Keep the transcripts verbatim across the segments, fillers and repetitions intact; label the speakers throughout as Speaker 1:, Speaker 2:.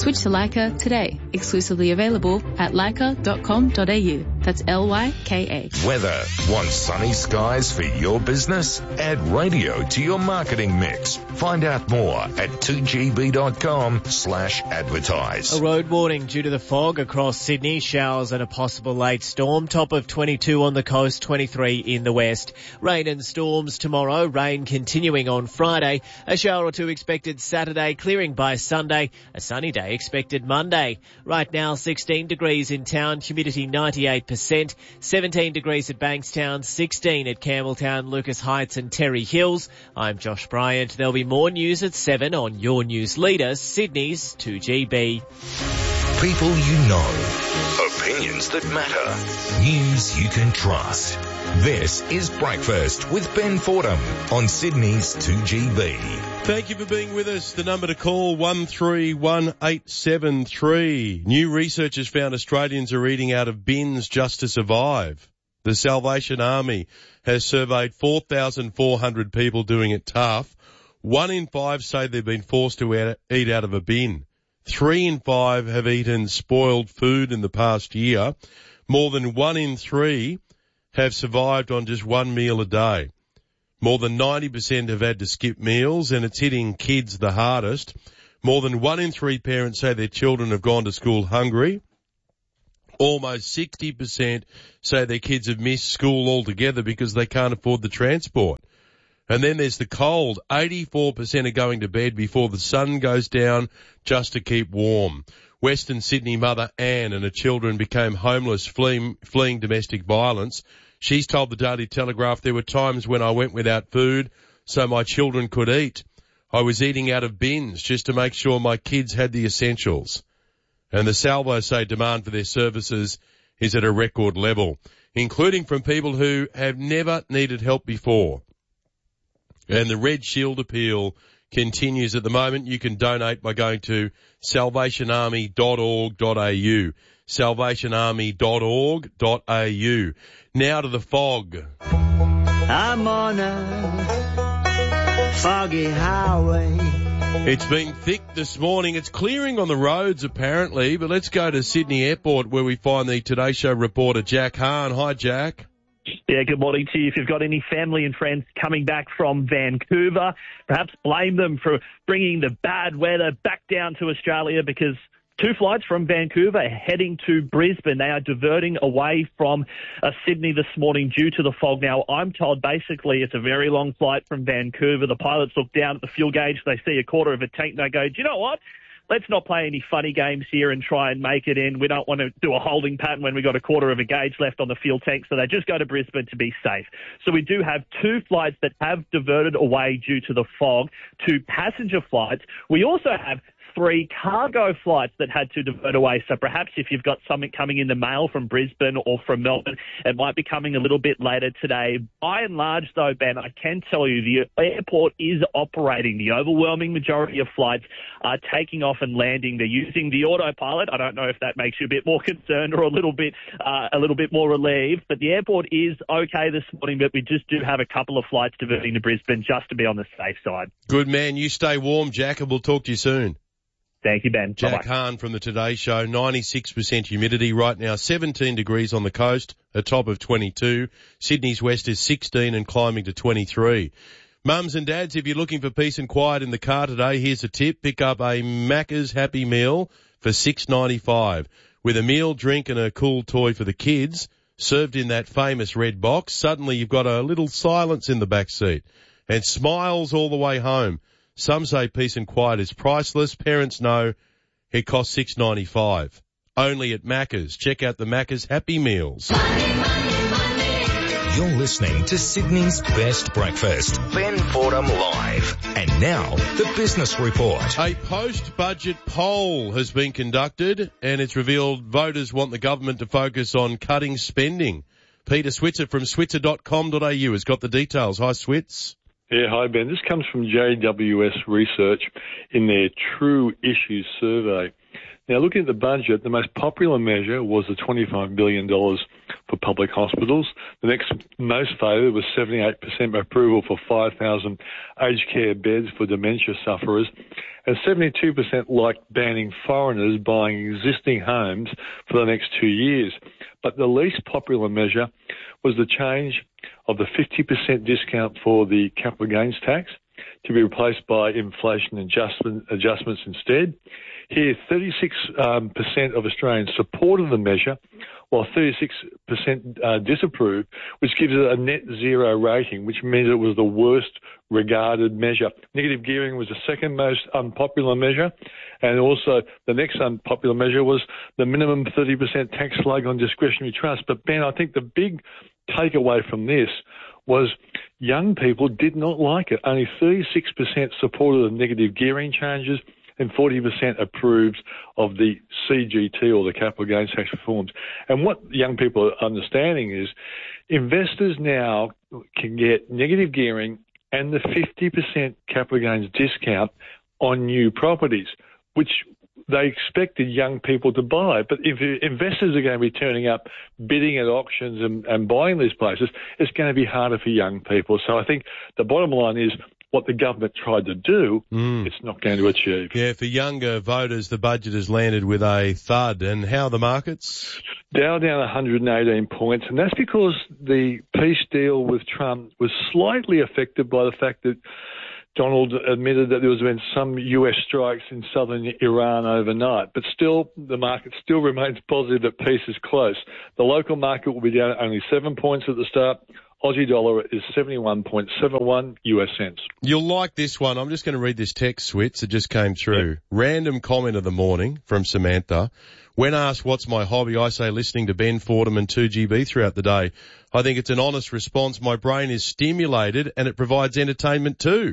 Speaker 1: Switch to Lyca today. Exclusively available at lyca dot com dot a u. That's L Y K A.
Speaker 2: Weather. Want sunny skies for your business? Add radio to your marketing mix. Find out more at two g b dot com slash advertise.
Speaker 3: A road warning due to the fog across Sydney. Showers and a possible late storm. Top of twenty-two on the coast, twenty-three in the west. Rain and storms tomorrow. Rain continuing on Friday. A shower or two expected Saturday, clearing by Sunday. A sunny day expected Monday. Right now, sixteen degrees in town. Humidity ninety-eight percent. seventeen degrees at Bankstown. sixteen at Campbelltown, Lucas Heights and Terry Hills. I'm Josh Bryant. There'll be more news at seven on your news leader, Sydney's two G B.
Speaker 2: People you know. Opinions that matter. News you can trust. This is Breakfast with Ben Fordham on Sydney's two G B.
Speaker 4: Thank you for being with us. The number to call, one three one eight seven three. New research has found Australians are eating out of bins just to survive. The Salvation Army has surveyed four thousand four hundred people doing it tough. One in five say they've been forced to eat out of a bin. Three in five have eaten spoiled food in the past year. More than one in three have survived on just one meal a day. More than ninety percent have had to skip meals, and it's hitting kids the hardest. More than one in three parents say their children have gone to school hungry. Almost sixty percent say their kids have missed school altogether because they can't afford the transport. And then there's the cold. eighty-four percent are going to bed before the sun goes down just to keep warm. Western Sydney mother Anne and her children became homeless fleeing, fleeing domestic violence. She's told the Daily Telegraph, there were times when I went without food so my children could eat. I was eating out of bins just to make sure my kids had the essentials. And the Salvo say demand for their services is at a record level, including from people who have never needed help before. And the Red Shield appeal continues at the moment. You can donate by going to salvation army dot org dot a u. salvation army dot org dot a u. Now to the fog.
Speaker 5: I'm on a foggy highway.
Speaker 4: It's been thick this morning. It's clearing on the roads apparently, but let's go to Sydney Airport where we find the Today Show reporter Jack Hahn. Hi, Jack.
Speaker 6: Yeah, good morning to you. If you've got any family and friends coming back from Vancouver, perhaps blame them for bringing the bad weather back down to Australia, because two flights from Vancouver heading to Brisbane. They are diverting away from uh, Sydney this morning due to the fog. Now, I'm told basically it's a very long flight from Vancouver. The pilots look down at the fuel gauge. They see a quarter of a tank. They go, do you know what? Let's not play any funny games here and try and make it in. We don't want to do a holding pattern when we've got a quarter of a gauge left on the fuel tank, so they just go to Brisbane to be safe. So we do have two flights that have diverted away due to the fog, two passenger flights. We also have three cargo flights that had to divert away. So perhaps if you've got something coming in the mail from Brisbane or from Melbourne, it might be coming a little bit later today. By and large, though, Ben, I can tell you the airport is operating. The overwhelming majority of flights are taking off and landing. They're using the autopilot. I don't know if that makes you a bit more concerned or a little bit uh, a little bit more relieved, but the airport is okay this morning, but we just do have a couple of flights diverting to Brisbane just to be on the safe side.
Speaker 4: Good man. You stay warm, Jack, and we'll talk to you soon.
Speaker 6: Thank you, Ben.
Speaker 4: Jack
Speaker 6: Bye-bye.
Speaker 4: Hahn from the Today Show. ninety-six percent humidity right now, seventeen degrees on the coast, a top of twenty-two. Sydney's west is sixteen and climbing to twenty-three. Mums and dads, if you're looking for peace and quiet in the car today, here's a tip. Pick up a Macca's Happy Meal for six dollars ninety-five. With a meal, drink and a cool toy for the kids, served in that famous red box, suddenly you've got a little silence in the back seat and smiles all the way home. Some say peace and quiet is priceless. Parents know it costs six dollars ninety-five. Only at Macca's. Check out the Macca's Happy Meals.
Speaker 2: Money, money, money. You're listening to Sydney's Best Breakfast. Ben Fordham Live. And now, the Business Report.
Speaker 4: A post-budget poll has been conducted and it's revealed voters want the government to focus on cutting spending. Peter Switzer from switzer dot com dot a u has got the details. Hi, Switz.
Speaker 7: Yeah, hi, Ben. This comes from J W S Research in their True Issues survey. Now, looking at the budget, the most popular measure was the twenty-five billion dollars for public hospitals. The next most favoured was seventy-eight percent approval for five thousand aged care beds for dementia sufferers, and seventy-two percent liked banning foreigners buying existing homes for the next two years. But the least popular measure was the change of the fifty percent discount for the capital gains tax to be replaced by inflation adjustment, adjustments instead. Here, thirty-six percent um, percent of Australians supported the measure, while thirty-six percent uh, disapproved, which gives it a net zero rating, which means it was the worst regarded measure. Negative gearing was the second most unpopular measure, and also the next unpopular measure was the minimum thirty percent tax slug on discretionary trust. But Ben, I think the big takeaway from this was young people did not like it. Only thirty-six percent supported the negative gearing changes, and forty percent approved of the C G T, or the capital gains tax reforms. And what young people are understanding is investors now can get negative gearing and the fifty percent capital gains discount on new properties, which they expected young people to buy. But if investors are going to be turning up, bidding at auctions and, and buying these places, it's going to be harder for young people. So I think the bottom line is, what the government tried to do, mm. it's not going to achieve.
Speaker 4: Yeah, for younger voters, the budget has landed with a thud. And how are the markets?
Speaker 7: Dow down one hundred eighteen points, and that's because the peace deal with Trump was slightly affected by the fact that Donald admitted that there was been some U S strikes in southern Iran overnight. But still, the market still remains positive that peace is close. The local market will be down only seven points at the start. Aussie dollar is seventy-one point seven one U S cents.
Speaker 4: You'll like this one. I'm just going to read this text, Switz. It just came through. Yep. Random comment of the morning from Samantha. When asked what's my hobby, I say listening to Ben Fordham and two G B throughout the day. I think it's an honest response. My brain is stimulated and it provides entertainment too.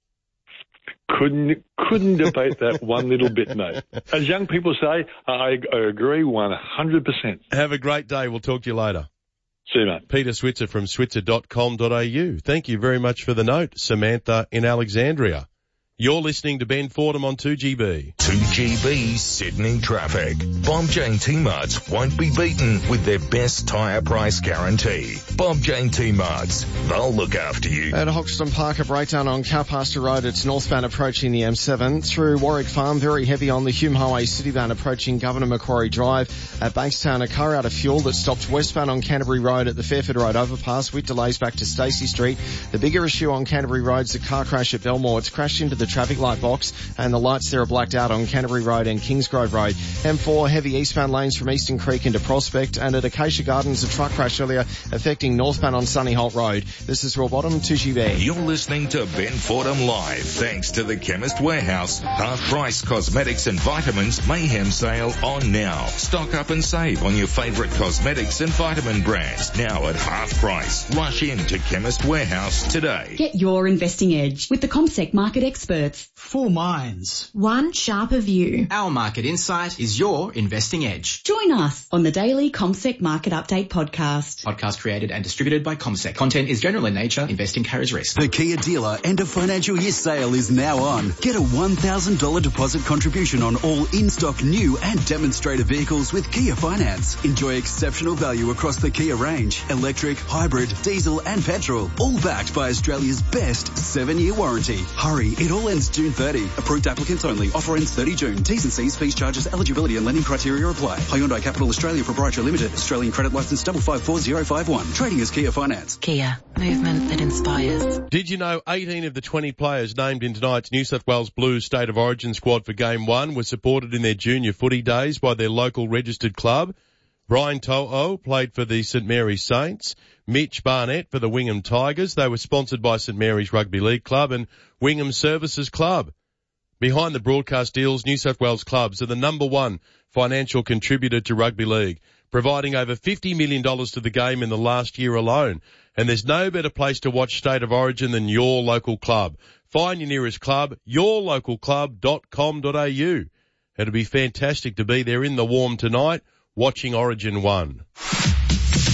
Speaker 7: Couldn't couldn't debate that one little bit, mate. As young people say, I, I agree one hundred percent.
Speaker 4: Have a great day. We'll talk to you later.
Speaker 7: See you, mate.
Speaker 4: Peter Switzer from switzer dot com dot a u. Thank you very much for the note, Samantha in Alexandria. You're listening to Ben Fordham on two G B.
Speaker 2: two G B Sydney traffic. Bob Jane T-Marts won't be beaten with their best tyre price guarantee. Bob Jane T-Marts, they'll look after you.
Speaker 8: At Hoxton Park, a breakdown on Cowpasture Road. It's northbound approaching the M seven. Through Warwick Farm, very heavy on the Hume Highway citybound approaching Governor Macquarie Drive. At Bankstown, a car out of fuel that stopped westbound on Canterbury Road at the Fairford Road overpass with delays back to Stacey Street. The bigger issue on Canterbury Road is a car crash at Belmore. It's crashed into the traffic light box and the lights there are blacked out on Canterbury Road and Kingsgrove Road. M four, heavy eastbound lanes from Eastern Creek into Prospect, and at Acacia Gardens, a truck crash earlier affecting northbound on Sunnyholt Road. This is Roy Bottom, two G B.
Speaker 2: You're listening to Ben Fordham Live, thanks to the Chemist Warehouse. Half price cosmetics and vitamins mayhem sale on now. Stock up and save on your favourite cosmetics and vitamin brands now at half price. Rush in to Chemist Warehouse today.
Speaker 9: Get your investing edge with the CommSec market experts.
Speaker 10: Four minds.
Speaker 9: One sharper view.
Speaker 10: Our market insight is your investing edge.
Speaker 9: Join us on the daily CommSec Market Update podcast.
Speaker 10: Podcast created and distributed by CommSec. Content is general in nature. Investing carries risk.
Speaker 11: The Kia dealer end of financial year sale is now on. Get a one thousand dollars deposit contribution on all in-stock new and demonstrator vehicles with Kia Finance. Enjoy exceptional value across the Kia range. Electric, hybrid, diesel and petrol. All backed by Australia's best seven-year warranty. Hurry, it all ends June thirtieth. Approved applicants only. Offer ends thirtieth June. T's and C's, fees, charges, eligibility and lending criteria apply. Hyundai Capital Australia Proprietary Limited. Australian credit licence double five four zero five one. Trading as Kia Finance.
Speaker 12: Kia. Movement that inspires.
Speaker 4: Did you know eighteen of the twenty players named in tonight's New South Wales Blues State of Origin squad for Game one were supported in their junior footy days by their local registered club? Brian To'o played for the St Mary's Saints. Mitch Barnett for the Wingham Tigers. They were sponsored by St Mary's Rugby League Club and Wingham Services Club. Behind the broadcast deals, New South Wales clubs are the number one financial contributor to rugby league, providing over fifty million dollars to the game in the last year alone. And there's no better place to watch State of Origin than your local club. Find your nearest club, your local club dot com dot a u. It'll be fantastic to be there in the warm tonight, watching Origin one.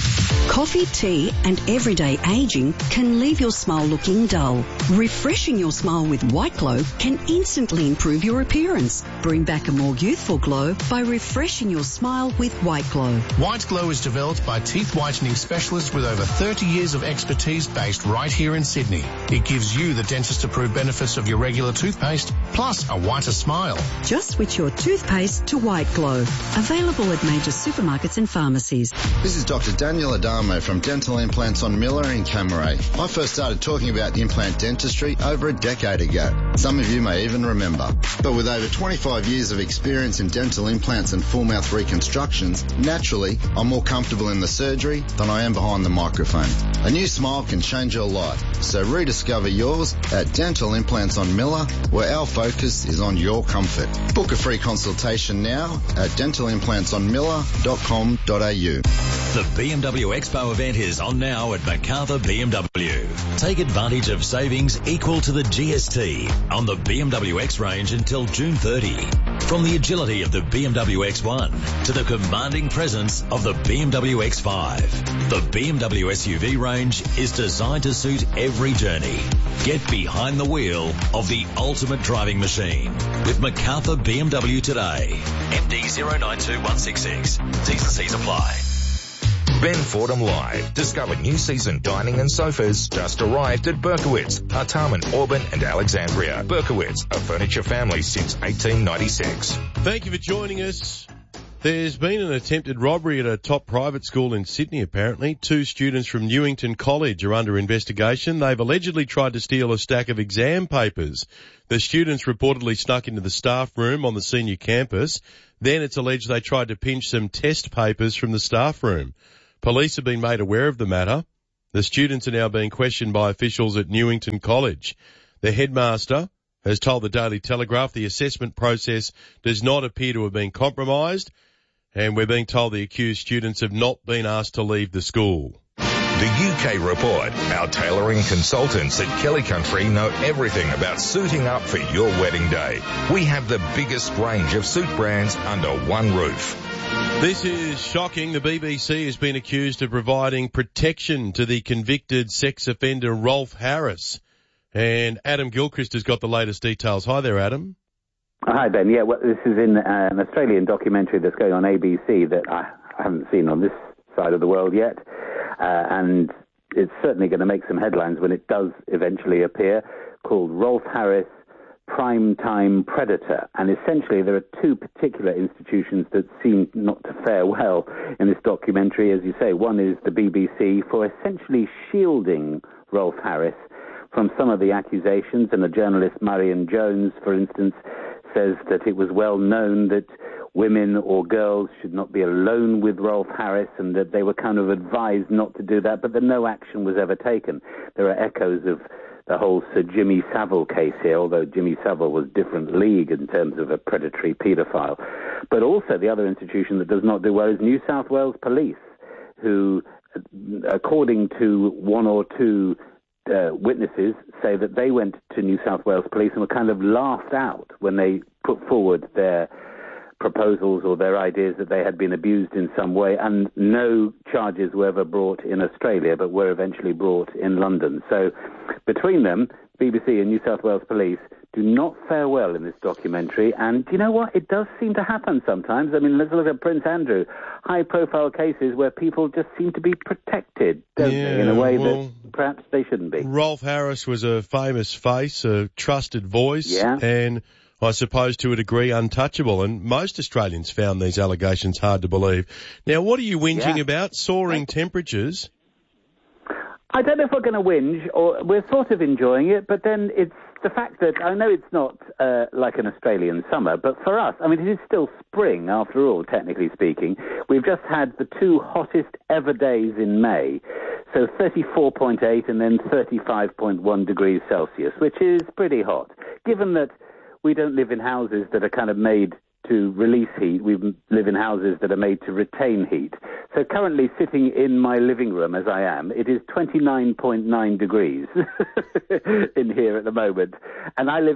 Speaker 13: Coffee, tea and everyday ageing can leave your smile looking dull. Refreshing your smile with White Glow can instantly improve your appearance. Bring back a more youthful glow by refreshing your smile with White Glow.
Speaker 14: White Glow is developed by teeth whitening specialists with over thirty years of expertise based right here in Sydney. It gives you the dentist-approved benefits of your regular toothpaste, plus a whiter smile.
Speaker 13: Just switch your toothpaste to White Glow. Available at major supermarkets and pharmacies.
Speaker 15: This is Doctor Daniel Adamo from Dental Implants on Miller in Camaray. I first started talking about implant dentistry over a decade ago. Some of you may even remember. But with over twenty-five years of experience in dental implants and full mouth reconstructions, naturally, I'm more comfortable in the surgery than I am behind the microphone. A new smile can change your life, so rediscover yours at Dental Implants on Miller, where our focus is on your comfort. Book a free consultation now at dental implants on miller dot com dot a u.
Speaker 16: The B M W Expo event is on now at Macarthur B M W. Take advantage of savings equal to the G S T on the B M W X range until June thirtieth. From the agility of the B M W X one to the commanding presence of the B M W X five, the B M W S U V range is designed to suit every journey. Get behind the wheel of the ultimate driving machine with Macarthur B M W today. M D zero nine two one six six. T's and C's apply.
Speaker 2: Ben Fordham Live. Discover new season dining and sofas just arrived at Berkowitz, Artarmon, Auburn and Alexandria. Berkowitz, a furniture family since eighteen ninety-six.
Speaker 4: Thank you for joining us. There's been an attempted robbery at a top private school in Sydney, apparently. Two students from Newington College are under investigation. They've allegedly tried to steal a stack of exam papers. The students reportedly snuck into the staff room on the senior campus. Then it's alleged they tried to pinch some test papers from the staff room. Police have been made aware of the matter. The students are now being questioned by officials at Newington College. The headmaster has told the Daily Telegraph the assessment process does not appear to have been compromised, and we're being told the accused students have not been asked to leave the school.
Speaker 2: The U K Report. Our tailoring consultants at Kelly Country know everything about suiting up for your wedding day. We have the biggest range of suit brands under one roof.
Speaker 4: This is shocking. The B B C has been accused of providing protection to the convicted sex offender Rolf Harris. And Adam Gilchrist has got the latest details. Hi there, Adam.
Speaker 17: Hi, Ben. Yeah, well, this is in uh, an Australian documentary that's going on A B C that I haven't seen on this side of the world yet. Uh, and it's certainly going to make some headlines when it does eventually appear, called Rolf Harris, Primetime Predator. And essentially there are two particular institutions that seem not to fare well in this documentary, as you say. One is the B B C for essentially shielding Rolf Harris from some of the accusations, and the journalist Marion Jones, for instance, says that it was well known that women or girls should not be alone with Rolf Harris and that they were kind of advised not to do that, but that no action was ever taken. There are echoes of the whole Sir Jimmy Savile case here, although Jimmy Savile was different league in terms of a predatory paedophile. But also the other institution that does not do well is New South Wales Police, who, according to one or two uh, witnesses, say that they went to New South Wales Police and were kind of laughed out when they put forward their proposals or their ideas that they had been abused in some way, and no charges were ever brought in Australia, but were eventually brought in London. So between them, B B C and New South Wales Police do not fare well in this documentary. And you know what? It does seem to happen sometimes. I mean, let's look at Prince Andrew. High-profile cases where people just seem to be protected, don't
Speaker 4: yeah,
Speaker 17: they, in a way
Speaker 4: well,
Speaker 17: that perhaps they shouldn't be.
Speaker 4: Rolf Harris was a famous face, a trusted voice,
Speaker 17: yeah.
Speaker 4: and I suppose to a degree untouchable, and most Australians found these allegations hard to believe. Now, what are you whinging
Speaker 17: yeah.
Speaker 4: about? Soaring temperatures?
Speaker 17: I don't know if we're going to whinge, or we're sort of enjoying it, but then it's the fact that, I know it's not uh, like an Australian summer, but for us, I mean, it is still spring after all, technically speaking. We've just had the two hottest ever days in May, so thirty-four point eight and then thirty-five point one degrees Celsius, which is pretty hot, given that we don't live in houses that are kind of made to release heat. We live in houses that are made to retain heat. So currently sitting in my living room as I am, it is twenty-nine point nine degrees in here at the moment. And I live in a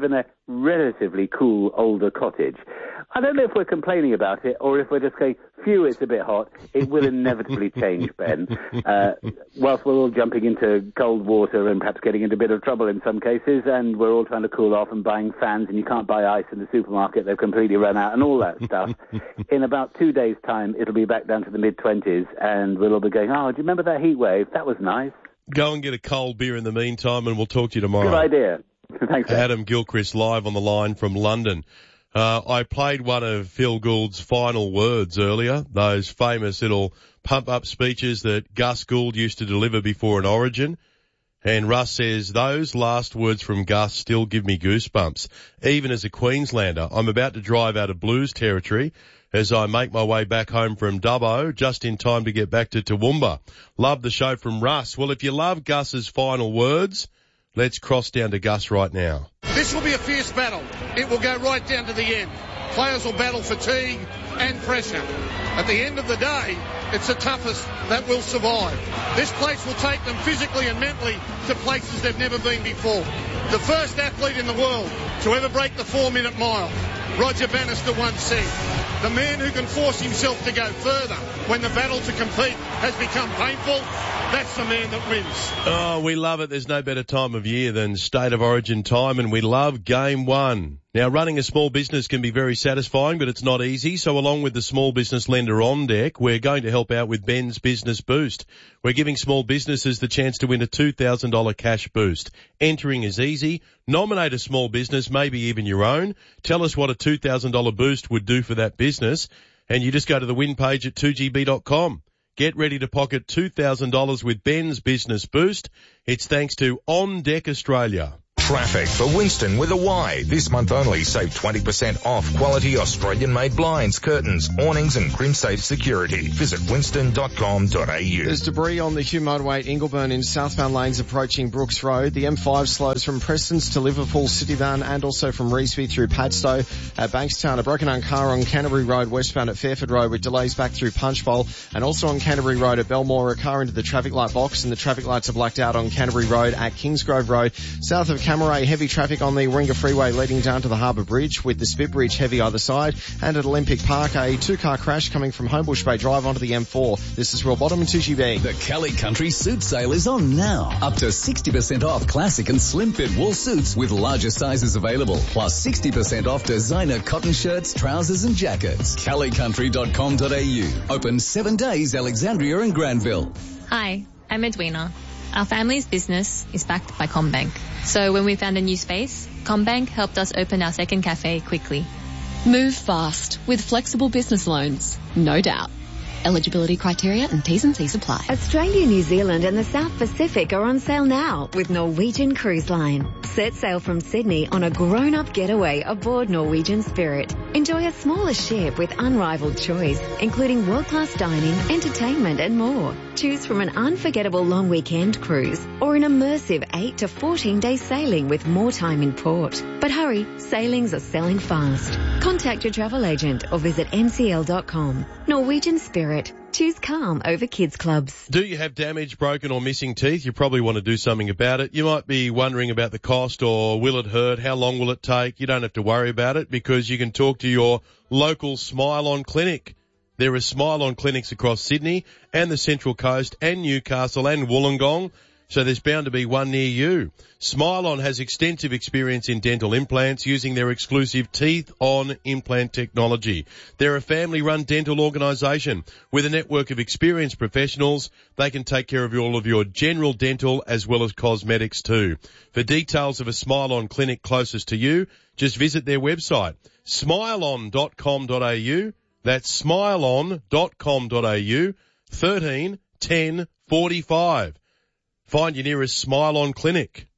Speaker 17: relatively cool older cottage. I don't know if we're complaining about it or if we're just going, phew, it's a bit hot. It will inevitably change, Ben. Uh, whilst we're all jumping into cold water and perhaps getting into a bit of trouble in some cases, and we're all trying to cool off and buying fans, and you can't buy ice in the supermarket, they've completely run out, and all that stuff. In about two days' time, it'll be back down to the mid-twenties, and we'll all be going, oh, do you remember that heat wave? That was nice.
Speaker 4: Go and get a cold beer in the meantime, and we'll talk to you tomorrow.
Speaker 17: Good idea. Thanks, Ben.
Speaker 4: Adam Gilchrist live on the line from London. Uh, I played one of Phil Gould's final words earlier, those famous little pump-up speeches that Gus Gould used to deliver before an Origin. And Russ says, those last words from Gus still give me goosebumps. Even as a Queenslander, I'm about to drive out of Blues territory as I make my way back home from Dubbo, just in time to get back to Toowoomba. Love the show from Russ. Well, if you love Gus's final words, let's cross down to Gus right now.
Speaker 18: This will be a fierce battle. It will go right down to the end. Players will battle fatigue and pressure. At the end of the day, it's the toughest that will survive. This place will take them physically and mentally to places they've never been before. The first athlete in the world to ever break the four-minute mile, Roger Bannister once said, the man who can force himself to go further when the battle to compete has become painful, that's the man that wins.
Speaker 4: Oh, we love it. There's no better time of year than State of Origin time, and we love Game One. Now, running a small business can be very satisfying, but it's not easy. So along with the small business lender on deck, we're going to help out with Ben's Business Boost. We're giving small businesses the chance to win a two thousand dollars cash boost. Entering is easy. Nominate a small business, maybe even your own. Tell us what a two thousand dollars boost would do for that business, and you just go to the win page at two g b dot com. Get ready to pocket two thousand dollars with Ben's Business Boost. It's thanks to On Deck Australia.
Speaker 2: Traffic for Winston with a Y. This month only, save twenty percent off quality Australian-made blinds, curtains, awnings and CrimSafe security. Visit winston dot com dot a u.
Speaker 8: There's debris on the Hugh motorway at Ingleburn in southbound lanes approaching Brooks Road. The M five slows from Prestons to Liverpool Cityvan and also from Revesby through Padstow. At Bankstown, a broken-down car on Canterbury Road westbound at Fairford Road with delays back through Punchbowl. And also on Canterbury Road at Belmore, a car into the traffic light box and the traffic lights are blacked out on Canterbury Road at Kingsgrove Road. South of Camaray, heavy traffic on the Warringah Freeway leading down to the Harbour Bridge with the Spit Bridge heavy either side. And at Olympic Park, a two-car crash coming from Homebush Bay Drive onto the M four. This is Will Bottom and two G B.
Speaker 16: The Kelly Country Suit Sale is on now. Up to sixty percent off classic and slim fit wool suits with larger sizes available. Plus sixty percent off designer cotton shirts, trousers and jackets. kelly country dot com dot a u. Open seven days, Alexandria and Granville.
Speaker 19: Hi, I'm Edwina. Our family's business is backed by CommBank. So when we found a new space, CommBank helped us open our second cafe quickly.
Speaker 20: Move fast with flexible business loans, no doubt. Eligibility criteria and T's and C's apply.
Speaker 21: Australia, New Zealand and the South Pacific are on sale now with Norwegian Cruise Line. Set sail from Sydney on a grown-up getaway aboard Norwegian Spirit. Enjoy a smaller ship with unrivaled choice, including world-class dining, entertainment and more. Choose from an unforgettable long weekend cruise or an immersive eight to fourteen day sailing with more time in port. But hurry, sailings are selling fast. Contact your travel agent or visit n c l dot com. Norwegian Spirit. Choose calm over kids clubs.
Speaker 4: Do you have damaged, broken or missing teeth? You probably want to do something about it. You might be wondering about the cost or will it hurt? How long will it take? You don't have to worry about it because you can talk to your local Smile On Clinic. There are Smile On clinics across Sydney and the Central Coast and Newcastle and Wollongong, so there's bound to be one near you. Smile On has extensive experience in dental implants using their exclusive Teeth On implant technology. They're a family-run dental organisation with a network of experienced professionals. They can take care of all of your general dental as well as cosmetics too. For details of a Smile On clinic closest to you, just visit their website, smile on dot com dot a u. That's smile on dot com dot a u, thirteen ten forty-five. Find your nearest Smile On clinic.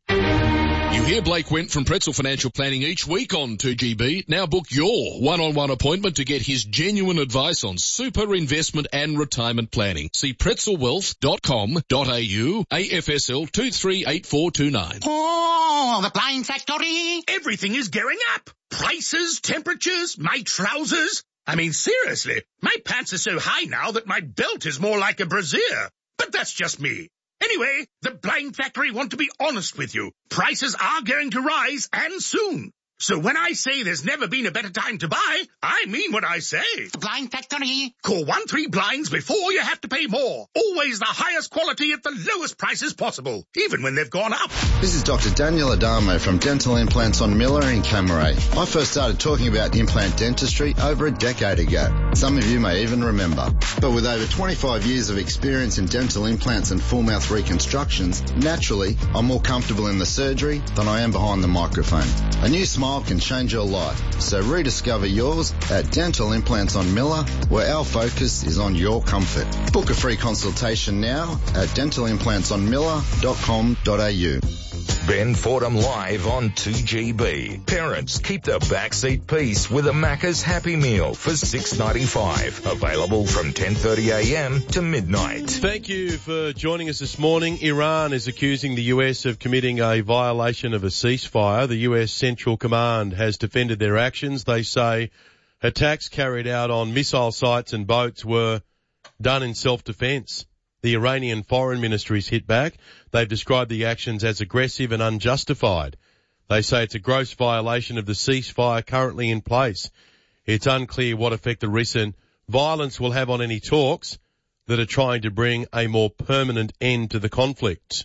Speaker 22: You hear Blake Went from Pretzel Financial Planning each week on two G B. Now book your one-on-one appointment to get his genuine advice on super investment and retirement planning. See pretzel wealth dot com dot a u, A F S L two three eight four two nine.
Speaker 23: Oh, the Blind Factory! Everything is going up. Prices, temperatures, my trousers. I mean, seriously, my pants are so high now that my belt is more like a brassiere. But that's just me. Anyway, the Blind Factory want to be honest with you. Prices are going to rise, and soon. So when I say there's never been a better time to buy, I mean what I say.
Speaker 1: The Blind Factory.
Speaker 23: Call one three blinds before you have to pay more. Always the highest quality at the lowest prices possible, even when they've gone up.
Speaker 15: This is Doctor Daniel Adamo from Dental Implants on Miller in Camaray. I first started talking about implant dentistry over a decade ago. Some of you may even remember. But with over twenty-five years of experience in dental implants and full mouth reconstructions, naturally, I'm more comfortable in the surgery than I am behind the microphone. A new smile can change your life, so rediscover yours at Dental Implants on Miller, where our focus is on your comfort. Book a free consultation now at dental implants on miller dot com dot a u.
Speaker 2: Ben Fordham live on two G B. Parents, keep the backseat peace with a Macca's Happy Meal for six dollars ninety-five. Available from ten thirty a m to midnight.
Speaker 4: Thank you for joining us this morning. Iran is accusing the U S of committing a violation of a ceasefire. The U S Central Command has defended their actions. They say attacks carried out on missile sites and boats were done in self-defense. The Iranian Foreign Ministry's hit back. They've described the actions as aggressive and unjustified. They say it's a gross violation of the ceasefire currently in place. It's unclear what effect the recent violence will have on any talks that are trying to bring a more permanent end to the conflict.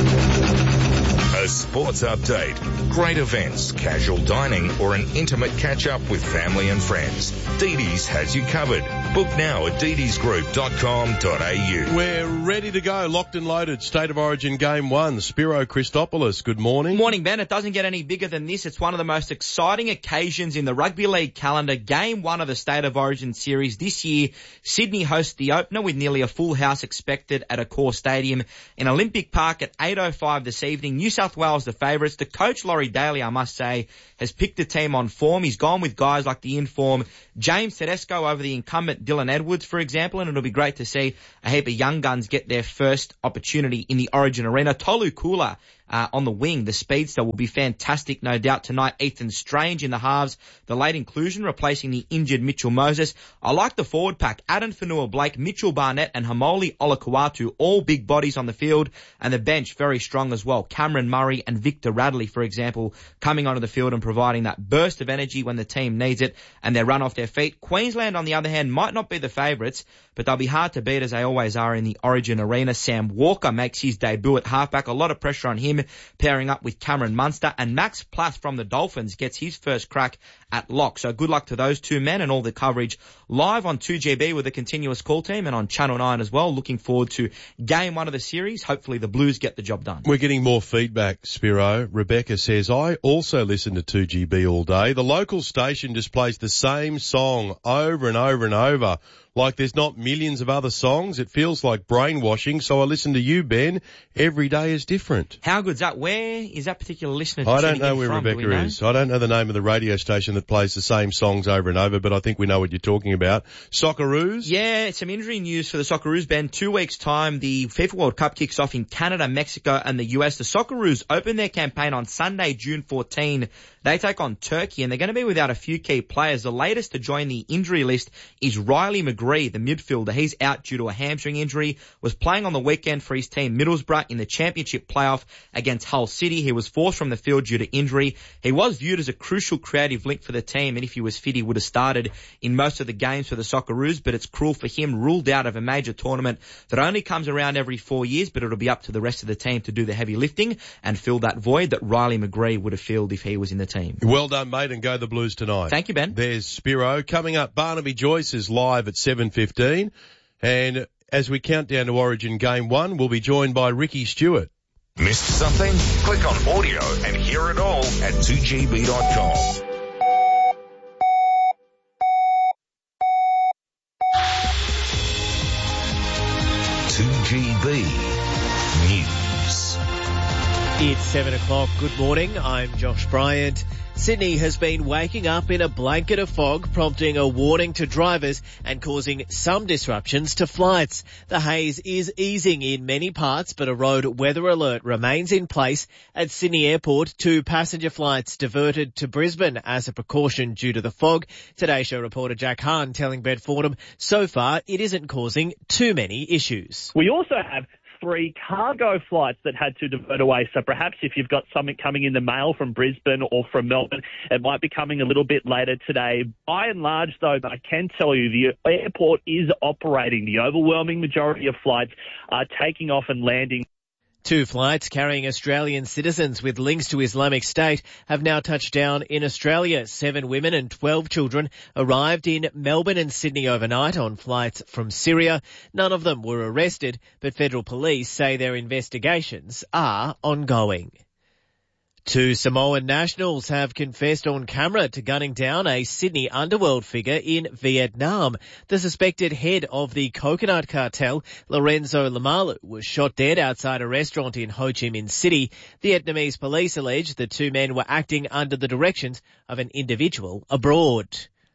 Speaker 2: A sports update, great events, casual dining, or an intimate catch-up with family and friends. Dede's has you covered. Book now at dedys group dot com dot a u.
Speaker 4: We're ready to go, locked and loaded. State of Origin Game one. Spiro Christopoulos, good morning.
Speaker 3: Morning, Ben. It doesn't get any bigger than this. It's one of the most exciting occasions in the rugby league calendar. Game one of the State of Origin series this year. Sydney hosts the opener with nearly a full house expected at Accor Stadium in Olympic Park at eight oh five this evening. New South Wales the favourites. The coach, Laurie Daly, I must say, has picked the team on form. He's gone with guys like the in-form James Tedesco over the incumbent Dylan Edwards, for example, and it'll be great to see a heap of young guns get their first opportunity in the Origin arena. Tolu Kula Uh, on the wing, the speedster will be fantastic, no doubt, tonight. Ethan Strange in the halves, the late inclusion, replacing the injured Mitchell Moses. I like the forward pack. Aden Fanua-Blake, Mitchell Barnett and Hamoli Olakuatu, all big bodies on the field, and the bench very strong as well. Cameron Murray and Victor Radley, for example, coming onto the field and providing that burst of energy when the team needs it, and they run off their feet. Queensland, on the other hand, might not be the favourites, but they'll be hard to beat as they always are in the Origin arena. Sam Walker makes his debut at halfback. A lot of pressure on him, pairing up with Cameron Munster, and Max Plath from the Dolphins gets his first crack at lock. So good luck to those two men, and all the coverage live on two G B with a continuous call team and on Channel nine as well. Looking forward to game one of the series. Hopefully the Blues get the job done.
Speaker 4: We're getting more feedback, Spiro. Rebecca says, I also listen to two G B all day. The local station just plays the same song over and over and over. Like there's not millions of other songs. It feels like brainwashing. So I listen to you, Ben. Every day is different.
Speaker 3: How good's that? Where is that particular listener?
Speaker 4: I don't know where
Speaker 3: from?
Speaker 4: Rebecca is. I don't know the name of the radio station that plays the same songs over and over, but I think we know what you're talking about. Socceroos?
Speaker 3: Yeah, some injury news for the Socceroos, Ben. Two weeks' time, the FIFA World Cup kicks off in Canada, Mexico and the U S. The Socceroos open their campaign on Sunday, June fourteenth. They take on Turkey, and they're going to be without a few key players. The latest to join the injury list is Riley McGree, the midfielder. He's out due to a hamstring injury, was playing on the weekend for his team Middlesbrough in the championship playoff against Hull City. He was forced from the field due to injury. He was viewed as a crucial creative link for the team, and if he was fit, he would have started in most of the games for the Socceroos, but it's cruel for him, ruled out of a major tournament that only comes around every four years, but it'll be up to the rest of the team to do the heavy lifting and fill that void that Riley McGree would have filled if he was in the team.
Speaker 4: Well done, mate, and go the Blues tonight.
Speaker 3: Thank you, Ben.
Speaker 4: There's Spiro. Coming up, Barnaby Joyce is live at seven fifteen, and as we count down to Origin Game one, we'll be joined by Ricky Stewart.
Speaker 2: Missed something? Click on audio and hear it all at two G B dot com. two G B News.
Speaker 5: It's seven o'clock. Good morning. I'm Josh Bryant. Sydney has been waking up in a blanket of fog, prompting a warning to drivers and causing some disruptions to flights. The haze is easing in many parts, but a road weather alert remains in place at Sydney Airport. Two passenger flights diverted to Brisbane as a precaution due to the fog. Today Show reporter Jack Hahn telling Ben Fordham so far it isn't causing too many issues.
Speaker 6: We also have three cargo flights that had to divert away. So perhaps if you've got something coming in the mail from Brisbane or from Melbourne, it might be coming a little bit later today. By and large, though, I can tell you the airport is operating. The overwhelming majority of flights are taking off and landing.
Speaker 5: Two flights carrying Australian citizens with links to Islamic State have now touched down in Australia. Seven women and twelve children arrived in Melbourne and Sydney overnight on flights from Syria. None of them were arrested, but federal police say their investigations are ongoing. Two Samoan nationals have confessed on camera to gunning down a Sydney underworld figure in Vietnam. The suspected head of the coconut cartel, Lorenzo Lamalu, was shot dead outside a restaurant in Ho Chi Minh City. Vietnamese police allege the two men were acting under the directions of an individual abroad.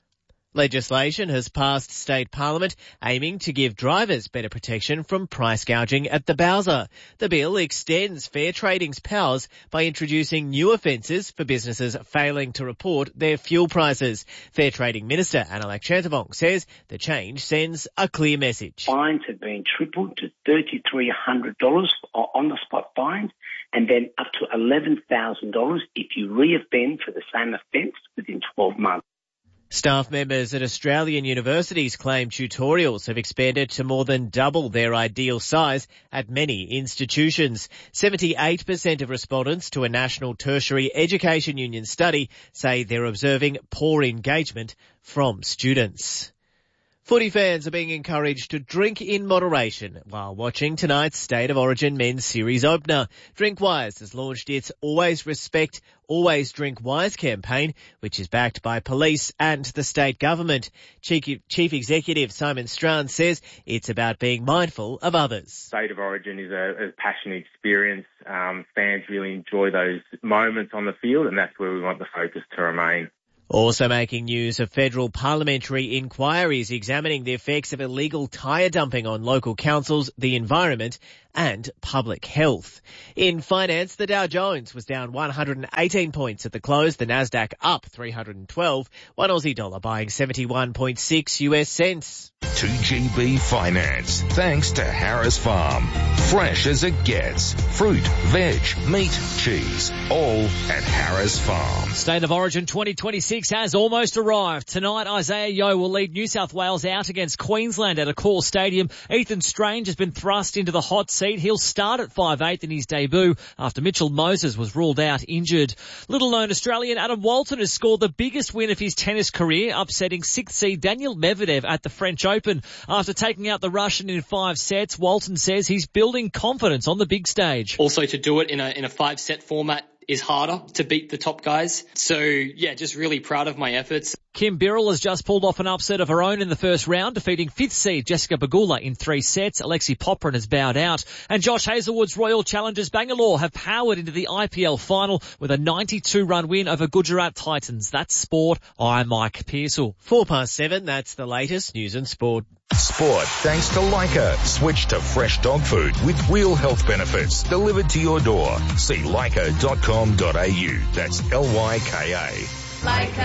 Speaker 5: Legislation has passed state parliament aiming to give drivers better protection from price gouging at the Bowser. The bill extends fair trading's powers by introducing new offences for businesses failing to report their fuel prices. Fair Trading Minister Analak Chantavong says the change sends a clear message.
Speaker 1: Fines have been tripled to three thousand three hundred dollars on the spot fines, and then up to eleven thousand dollars if you reoffend for the same offence within twelve months.
Speaker 5: Staff members at Australian universities claim tutorials have expanded to more than double their ideal size at many institutions. seventy-eight percent of respondents to a National Tertiary Education Union study say they're observing poor engagement from students. Footy fans are being encouraged to drink in moderation while watching tonight's State of Origin Men's Series opener. Drinkwise has launched its Always Respect, Always Drink Wise campaign, which is backed by police and the state government. Chief, Chief Executive Simon Strachan says it's about being mindful of others.
Speaker 7: State of Origin is a, a passionate experience. Um, fans really enjoy those moments on the field, and that's where we want the focus to remain.
Speaker 5: Also making news, a federal parliamentary inquiry is examining the effects of illegal tyre dumping on local councils, the environment and public health. In finance, the Dow Jones was down one hundred eighteen points at the close, the Nasdaq up three hundred twelve, one Aussie dollar buying seventy-one point six U S cents.
Speaker 2: two G B Finance, thanks to Harris Farm. Fresh as it gets. Fruit, veg, meat, cheese, all at Harris Farm.
Speaker 9: State of Origin twenty twenty-six has almost arrived. Tonight, Isaiah Yeo will lead New South Wales out against Queensland at Accor Stadium. Ethan Strange has been thrust into the hot seat. He'll start at five eighth in his debut after Mitchell Moses was ruled out injured. Little-known Australian Adam Walton has scored the biggest win of his tennis career, upsetting sixth seed Daniel Medvedev at the French Open. After taking out the Russian in five sets, Walton says he's building confidence on the big stage.
Speaker 24: Also, to do it in a in a five-set format is harder to beat the top guys. So, yeah, just really proud of my efforts.
Speaker 9: Kim Birrell has just pulled off an upset of her own in the first round, defeating fifth seed Jessica Pegula in three sets. Alexi Poprin has bowed out. And Josh Hazelwood's Royal Challengers Bangalore have powered into the I P L final with a ninety-two run win over Gujarat Titans. That's sport. I'm Mike Pearsall.
Speaker 5: Four past seven, that's the latest news and sport.
Speaker 2: Sport thanks to Leica. Switch to fresh dog food with real health benefits delivered to your door. See leica dot com dot a u. That's L Y K A.
Speaker 25: Leica.